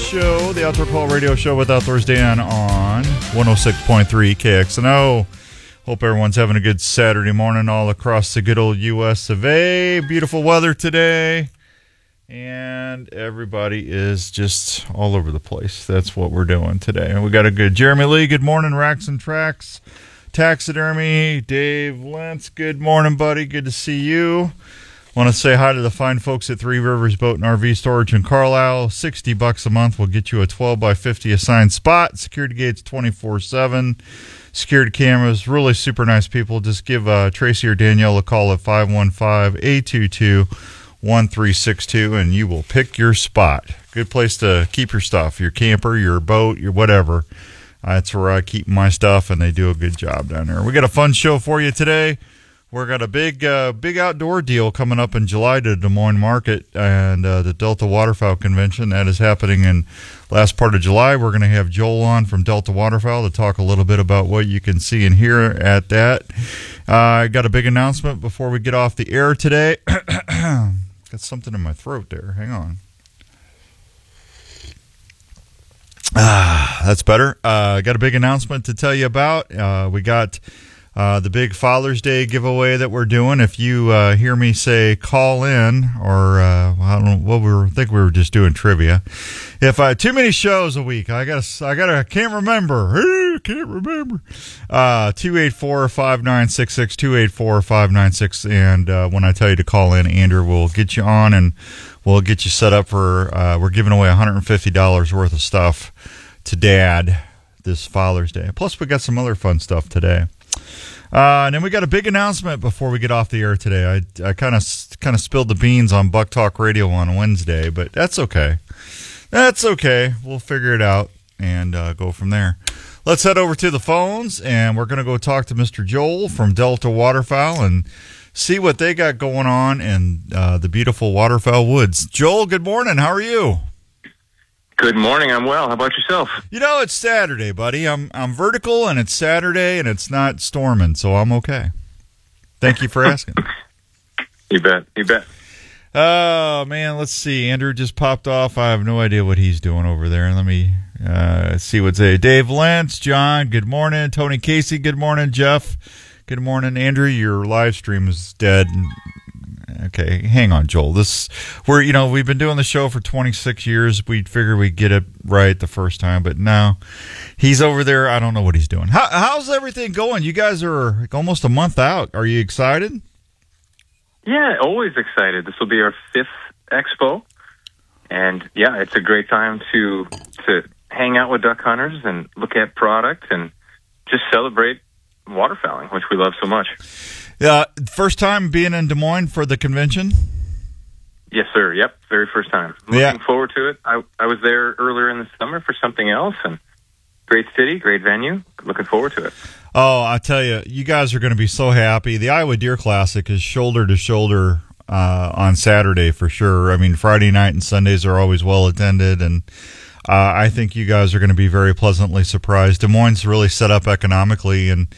Show, the Outdoor Call Radio Show with Outdoors Dan on 106.3 KXNO. Hope everyone's having a good Saturday morning all across the good old U.S. of A. Beautiful weather today, and everybody is just all over the place. That's what we're doing today. And we got a good Jeremy Lee. Good morning, Racks and Tracks Taxidermy. Dave Lentz. Good morning, buddy. Good to see you. Want to say hi to the fine folks at Three Rivers Boat and RV Storage in Carlisle. $60 a month will get you a 12x50 assigned spot. Security gates 24/7. Security cameras. Really super nice people. Just give Tracy or Danielle a call at 515-822-1362 and you will pick your spot. Good place to keep your stuff, your camper, your boat, your whatever. That's where I keep my stuff, and they do a good job down there. We got a fun show for you today. We've got a big outdoor deal coming up in July to Des Moines Market and the Delta Waterfowl Convention. That is happening in last part of July. We're going to have Joel on from Delta Waterfowl to talk a little bit about what you can see and hear at that. I got a big announcement before we get off the air today. Got something in my throat there. Hang on. That's better. Got a big announcement to tell you about. We got the big Father's Day giveaway that we're doing. If you hear me say call in, or I don't know what I think we were just doing trivia. If I too many shows a week, I can't remember. 284-5966, 284-596, and when I tell you to call in, Andrew will get you on and we'll get you set up for. We're giving away $150 worth of stuff to Dad this Father's Day. Plus, we got some other fun stuff today. And then we got a big announcement before we get off the air today. I kind of spilled the beans on Buck Talk Radio on Wednesday, but that's okay. That's okay. We'll figure it out and go from there. Let's head over to the phones, and we're going to go talk to Mr. Joel from Delta Waterfowl and see what they got going on in the beautiful Waterfowl Woods. Joel, good morning. How are you? Good morning. I'm well. How about yourself? You know, it's Saturday, buddy. I'm vertical, and it's Saturday, and it's not storming, so I'm okay. Thank you for asking. You bet. You bet. Oh, man, let's see. Andrew just popped off. I have no idea what he's doing over there. Let me see what's there. Dave Lentz, John, good morning. Tony Casey, good morning. Jeff, good morning. Andrew, your live stream is dead. Okay, hang on, Joel. We've been doing the show for 26 years. We figured we'd get it right the first time, but now he's over there. I don't know what he's doing. How's everything going? You guys are almost a month out. Are you excited? Yeah, always excited. This will be our 5th expo, and yeah, it's a great time to hang out with duck hunters and look at product and just celebrate waterfowling, which we love so much. First time being in Des Moines for the convention? Yes, sir. Yep, very first time. Looking forward to it. I was there earlier in the summer for something else, and great city, great venue. Looking forward to it. Oh, I tell you, you guys are going to be so happy. The Iowa Deer Classic is shoulder to shoulder on Saturday for sure. I mean, Friday night and Sundays are always well attended, and I think you guys are going to be very pleasantly surprised. Des Moines really set up economically, and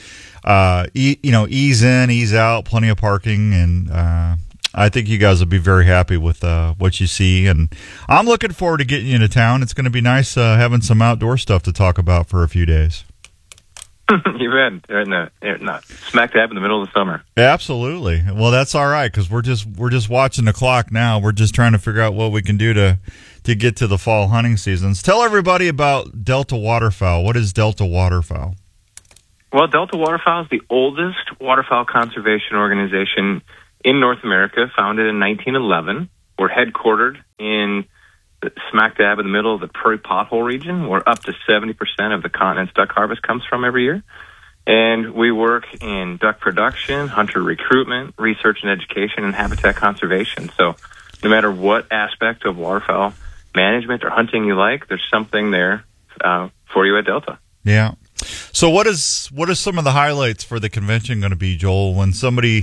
ease in, ease out, plenty of parking, and I think you guys will be very happy with what you see. And I'm looking forward to getting you into town. It's going to be nice having some outdoor stuff to talk about for a few days. You bet. Smack dab in the middle of the summer. Absolutely. Well, that's all right because we're just watching the clock now. We're just trying to figure out what we can do to get to the fall hunting seasons. Tell everybody about Delta Waterfowl. What is Delta Waterfowl? Well, Delta Waterfowl is the oldest waterfowl conservation organization in North America, founded in 1911. We're headquartered in smack dab in the middle of the Prairie Pothole region, where up to 70% of the continent's duck harvest comes from every year. And we work in duck production, hunter recruitment, research and education, and habitat conservation. So no matter what aspect of waterfowl management or hunting you like, there's something there for you at Delta. Yeah. So what is some of the highlights for the convention going to be, Joel? When somebody's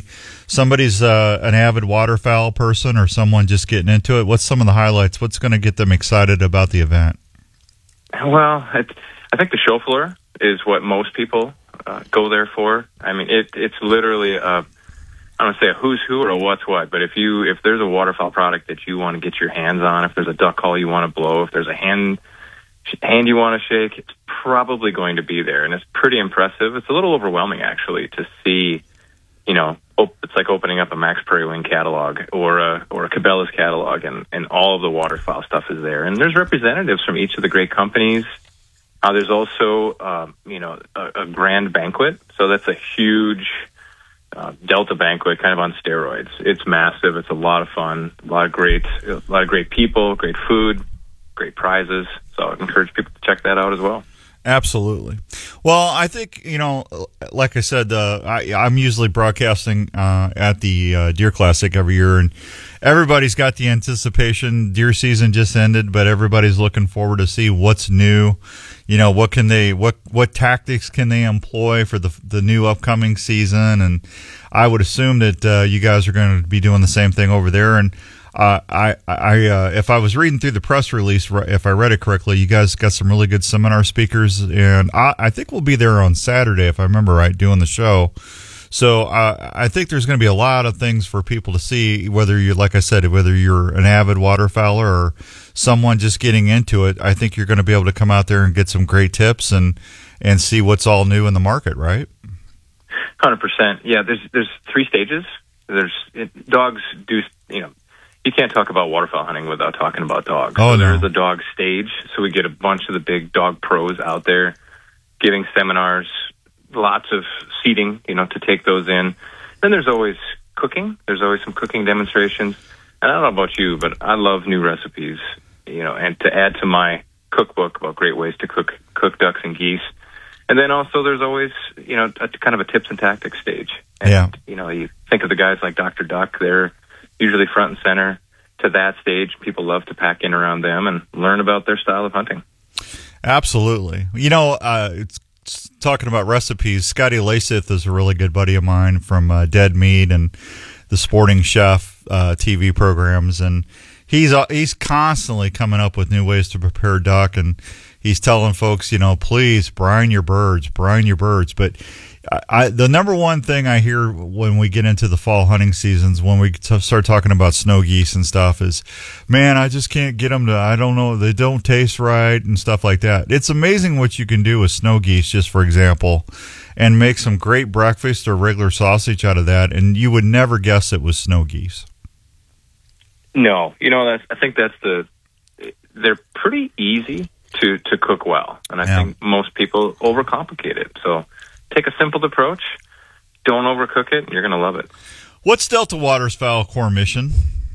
an avid waterfowl person or someone just getting into it, what's some of the highlights? What's going to get them excited about the event? Well, I think the show floor is what most people go there for. I mean, it's literally a I don't want to say a who's who or a what's what, but if there's a waterfowl product that you want to get your hands on, if there's a duck call you want to blow, if there's a hand you want to shake, it's probably going to be there, and it's pretty impressive. It's a little overwhelming actually to see. It's like opening up a Max Prairie Wing catalog or a Cabela's catalog, and all of the waterfowl stuff is there. And there's representatives from each of the great companies. There's also, a grand banquet. So that's a huge Delta banquet, kind of on steroids. It's massive. It's a lot of fun. A lot of great people, great food, great prizes. So I encourage people to check that out as well. Absolutely. Well, I think, like I said, I'm usually broadcasting at the Deer Classic every year, and everybody's got the anticipation. Deer season just ended, but everybody's looking forward to see what's new. What tactics can they employ for the new upcoming season? And I would assume that you guys are going to be doing the same thing over there. And if I was reading through the press release, if I read it correctly, you guys got some really good seminar speakers, and I think we'll be there on Saturday, if I remember right, doing the show. So I think there's going to be a lot of things for people to see, whether you're an avid waterfowler or someone just getting into it. I think you're going to be able to come out there and get some great tips and see what's all new in the market, right? 100%. Yeah, there's 3 stages. Dogs do, you can't talk about waterfowl hunting without talking about dogs. Oh, no. There's a dog stage, so we get a bunch of the big dog pros out there giving seminars, lots of seating, to take those in. Then there's always cooking. There's always some cooking demonstrations. And I don't know about you, but I love new recipes, and to add to my cookbook about great ways to cook ducks and geese. And then also there's always, a kind of a tips and tactics stage. And, yeah. You think of the guys like Dr. Duck, they're usually front and center to that stage. People love to pack in around them and learn about their style of hunting. Absolutely. It's talking about recipes. Scotty Lasith is a really good buddy of mine from Dead Meat and the Sporting Chef TV programs, and he's constantly coming up with new ways to prepare duck, and he's telling folks, please brine your birds. But the number one thing I hear when we get into the fall hunting seasons, when we start talking about snow geese and stuff, is, man, I just can't get them I don't know, they don't taste right and stuff like that. It's amazing what you can do with snow geese, just for example, and make some great breakfast or regular sausage out of that, and you would never guess it was snow geese. No, I think they're pretty easy to cook well, and I think most people overcomplicate it. So take a simple approach, don't overcook it, and you're going to love it. What's Delta Waterfowl core mission?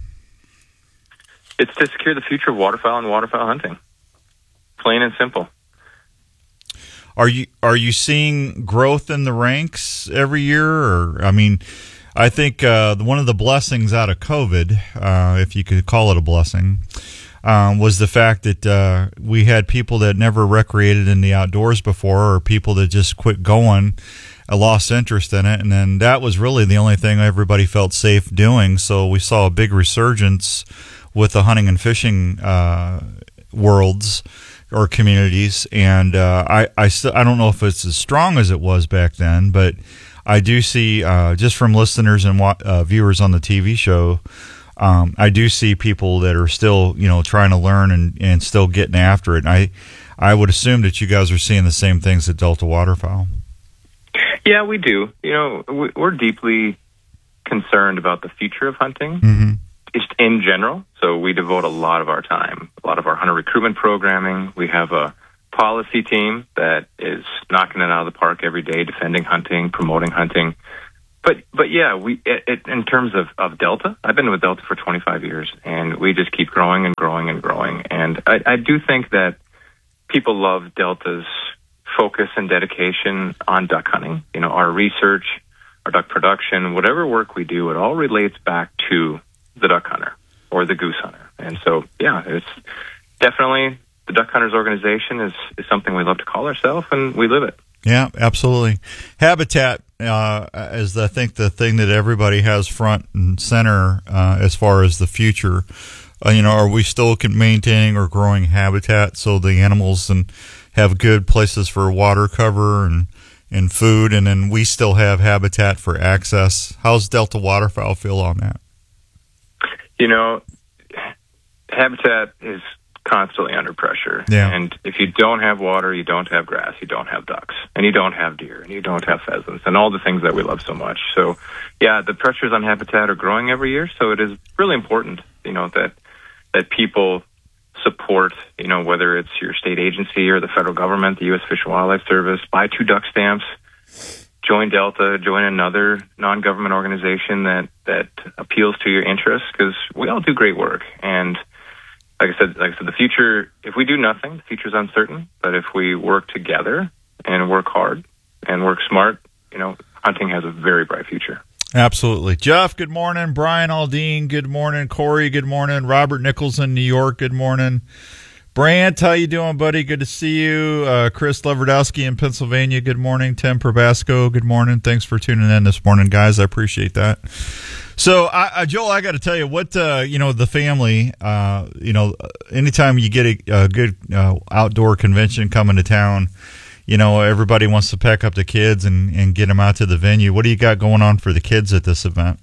It's to secure the future of waterfowl and waterfowl hunting. Plain and simple. Are you seeing growth in the ranks every year? Or, I think one of the blessings out of COVID, if you could call it a blessing, was the fact that we had people that never recreated in the outdoors before, or people that just quit going, lost interest in it, and then that was really the only thing everybody felt safe doing. So we saw a big resurgence with the hunting and fishing worlds or communities, and I don't know if it's as strong as it was back then, but I do see, just from listeners and viewers on the TV show, I do see people that are still, trying to learn and still getting after it. And I would assume that you guys are seeing the same things at Delta Waterfowl. Yeah, we do. We're deeply concerned about the future of hunting, just in general. So we devote a lot of our time, a lot of our hunter recruitment programming. We have a policy team that is knocking it out of the park every day, defending hunting, promoting hunting. But yeah, in terms of Delta, I've been with Delta for 25 years, and we just keep growing and growing and growing. And I do think that people love Delta's focus and dedication on duck hunting. Our research, our duck production, whatever work we do, it all relates back to the duck hunter or the goose hunter. And so, yeah, it's definitely the Duck Hunters Organization is something we love to call ourselves, and we live it. Yeah, absolutely. Habitat is, I think, the thing that everybody has front and center as far as the future. Are we still maintaining or growing habitat so the animals have good places for water cover and food, and then we still have habitat for access. How's Delta waterfowl feel on that? Habitat is constantly under pressure. Yeah. And if you don't have water, you don't have grass, you don't have ducks, and you don't have deer, and you don't have pheasants, and all the things that we love so much. So, yeah, the pressures on habitat are growing every year, so it is really important, that people support, whether it's your state agency or the federal government, the U.S. Fish and Wildlife Service, buy 2 duck stamps, join Delta, join another non-government organization that appeals to your interests, because we all do great work. And like I said, the future, if we do nothing, the future's uncertain. But if we work together and work hard and work smart, hunting has a very bright future. Absolutely. Jeff, good morning. Brian Aldean, good morning. Corey, good morning. Robert Nichols in New York, good morning. Brant, how you doing, buddy? Good to see you. Chris Leverdowski in Pennsylvania, good morning. Tim Probasco, good morning. Thanks for tuning in this morning, guys. I appreciate that. So, Joel, I got to tell you what, the family, anytime you get a good outdoor convention coming to town, everybody wants to pack up the kids and get them out to the venue. What do you got going on for the kids at this event?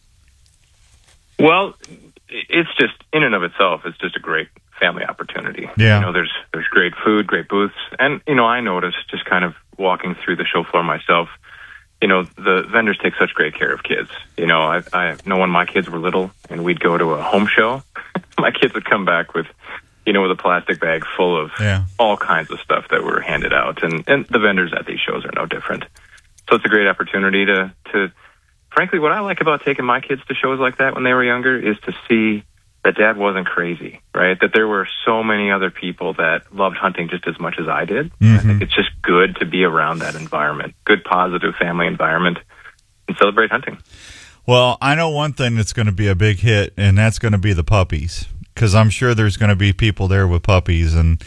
Well, it's just, in and of itself, it's just a great family opportunity. Yeah. There's great food, great booths. And, I noticed just kind of walking through the show floor myself, the vendors take such great care of kids. I know when my kids were little and we'd go to a home show, my kids would come back with a plastic bag full of all kinds of stuff that were handed out. And the vendors at these shows are no different. So it's a great opportunity to frankly, what I like about taking my kids to shows like that when they were younger is to see that Dad wasn't crazy, right? That there were so many other people that loved hunting just as much as I did. Mm-hmm. I think it's just good to be around that environment, good, positive family environment, and celebrate hunting. Well, I know one thing that's going to be a big hit, and that's going to be the puppies, because I'm sure there's going to be people there with puppies, and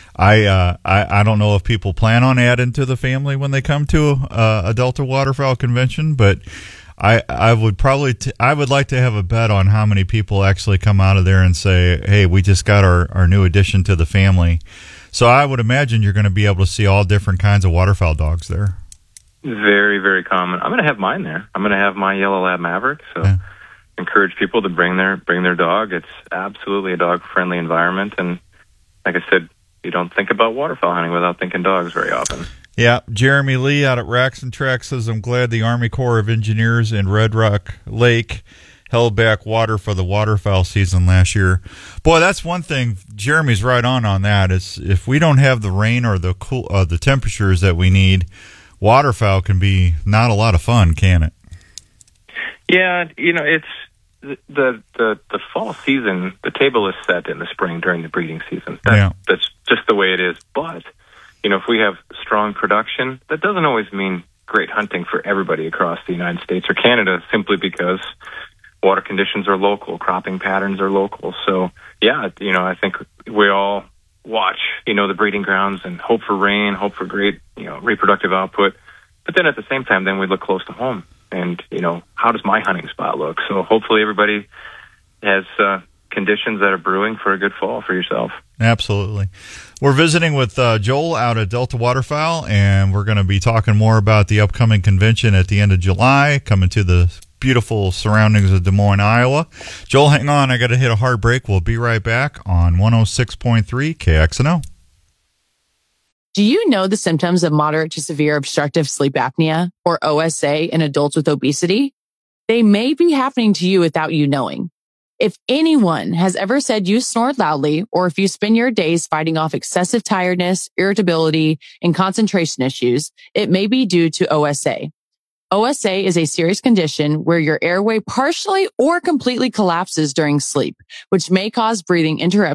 I don't know if people plan on adding to the family when they come to a Delta Waterfowl convention, but I would like to have a bet on how many people actually come out of there and say, hey, we just got our new addition to the family. So I would imagine you're going to be able to see all different kinds of waterfowl dogs there. Very, very common. I'm going to have mine there. I'm going to have my Yellow Lab Maverick. So encourage people to bring their dog. It's absolutely a dog-friendly environment. And like I said, you don't think about waterfowl hunting without thinking dogs very often. Yeah, Jeremy Lee out at Racks and Tracks says, I'm glad the Army Corps of Engineers in Red Rock Lake held back water for the waterfowl season last year. Boy, that's one thing. Jeremy's right on that. Is if we don't have the rain or the temperatures that we need, waterfowl can be not a lot of fun, can it? Yeah, it's the fall season. The table is set in the spring during the breeding season. That's just the way it is. But if we have strong production, that doesn't always mean great hunting for everybody across the United States or Canada, simply because water conditions are local, cropping patterns are local. So, I think we all watch, the breeding grounds and hope for rain, hope for great, reproductive output. But then at the same time, then we look close to home and, how does my hunting spot look? So hopefully everybody has conditions that are brewing for a good fall for yourself. Absolutely. We're visiting with Joel out at Delta Waterfowl, and we're going to be talking more about the upcoming convention at the end of July, coming to the beautiful surroundings of Des Moines, Iowa. Joel, hang on. I got to hit a hard break. We'll be right back on 106.3 KXNO. Do you know the symptoms of moderate to severe obstructive sleep apnea, or OSA, in adults with obesity? They may be happening to you without you knowing. If anyone has ever said you snore loudly, or if you spend your days fighting off excessive tiredness, irritability, and concentration issues, it may be due to OSA. OSA is a serious condition where your airway partially or completely collapses during sleep, which may cause breathing interruptions